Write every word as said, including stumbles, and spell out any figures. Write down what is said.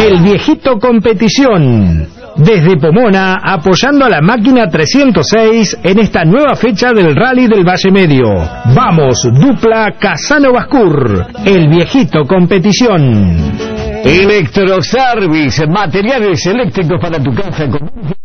El Viejito Competición. Desde Pomona, apoyando a la máquina trescientos seis en esta nueva fecha del Rally del Valle Medio. Vamos, dupla Casano Bascur. El Viejito Competición. Electroservice, materiales eléctricos para tu casa.